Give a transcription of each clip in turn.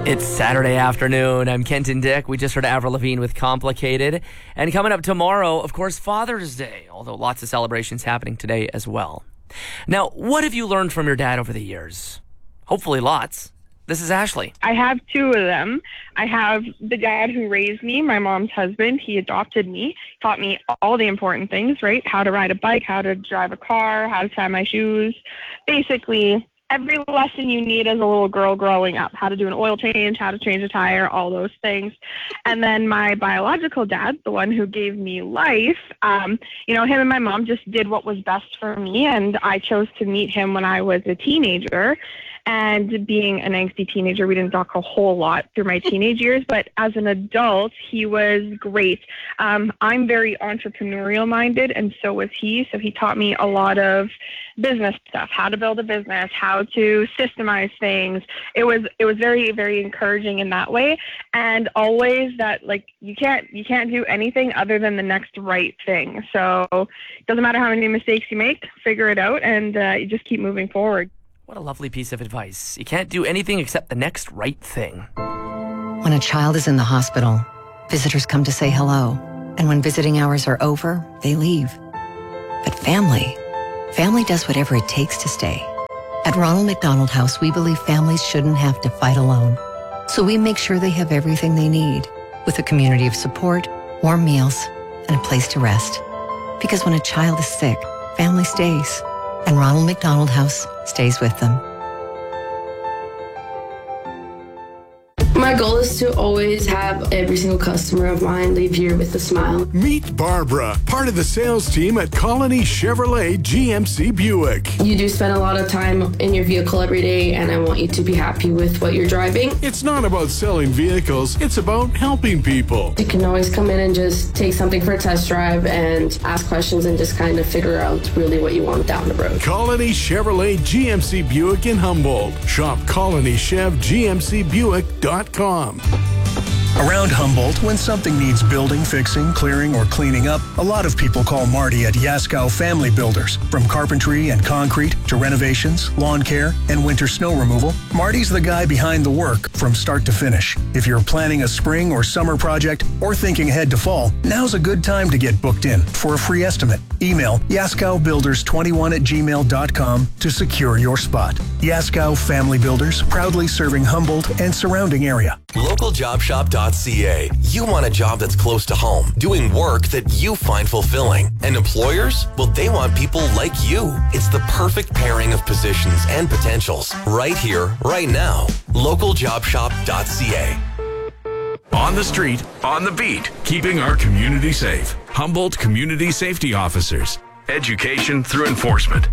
It's Saturday afternoon. I'm Kenton Dick. We just heard Avril Lavigne with Complicated. And coming up tomorrow, of course, Father's Day, although lots of celebrations happening today as well. Now, what have you learned from your dad over the years? Hopefully lots. This is Ashley. I have two of them. I have the dad who raised me, my mom's husband. He adopted me, taught me all the important things, right? How to ride a bike, how to drive a car, how to tie my shoes. Basically, every lesson you need as a little girl growing up, how to do an oil change, how to change a tire, all those things. And then my biological dad, the one who gave me life, him and my mom just did what was best for me. And I chose to meet him when I was a teenager. And being an angsty teenager, we didn't talk a whole lot through my teenage years, but as an adult, he was great. I'm very entrepreneurial minded, and so was he. So he taught me a lot of business stuff, how to build a business, how to systemize things. It was very, very encouraging in that way. And always that, like, you can't do anything other than the next right thing. So it doesn't matter how many mistakes you make, figure it out, and you just keep moving forward. What a lovely piece of advice. You can't do anything except the next right thing. When a child is in the hospital, visitors come to say hello. And when visiting hours are over, they leave. But family does whatever it takes to stay. At Ronald McDonald House, we believe families shouldn't have to fight alone. So we make sure they have everything they need, with a community of support, warm meals, and a place to rest. Because when a child is sick, family stays. And Ronald McDonald House stays with them. My goal is to always have every single customer of mine leave here with a smile. Meet Barbara, part of the sales team at Colony Chevrolet GMC Buick. You do spend a lot of time in your vehicle every day, and I want you to be happy with what you're driving. It's not about selling vehicles, it's about helping people. You can always come in and just take something for a test drive and ask questions and just kind of figure out really what you want down the road. Colony Chevrolet GMC Buick in Humboldt. Shop ColonyChevGMCBuick.com. Around Humboldt, when something needs building, fixing, clearing, or cleaning up, a lot of people call Marty at Yaskow Family Builders. From carpentry and concrete to renovations, lawn care, and winter snow removal, Marty's the guy behind the work from start to finish. If you're planning a spring or summer project or thinking ahead to fall, now's a good time to get booked in for a free estimate. Email yaskowbuilders21@gmail.com to secure your spot. Yaskow Family Builders, proudly serving Humboldt and surrounding area. LocalJobShop.ca. You want a job that's close to home, doing work that you find fulfilling. And employers? Well, they want people like you. It's the perfect pairing of positions and potentials. Right here, right now. LocalJobShop.ca. On the street, on the beat, keeping our community safe. Humboldt Community Safety Officers. Education through enforcement.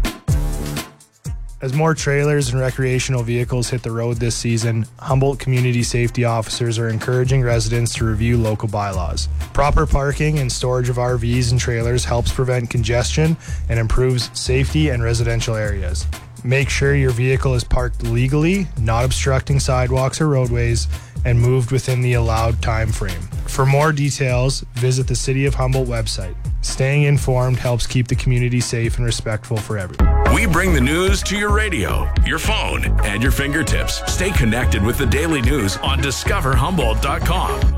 As more trailers and recreational vehicles hit the road this season, Humboldt Community Safety Officers are encouraging residents to review local bylaws. Proper parking and storage of RVs and trailers helps prevent congestion and improves safety in residential areas. Make sure your vehicle is parked legally, not obstructing sidewalks or roadways, and moved within the allowed time frame. For more details, visit the City of Humboldt website. Staying informed helps keep the community safe and respectful for everyone. We bring the news to your radio, your phone, and your fingertips. Stay connected with the daily news on discoverhumboldt.com.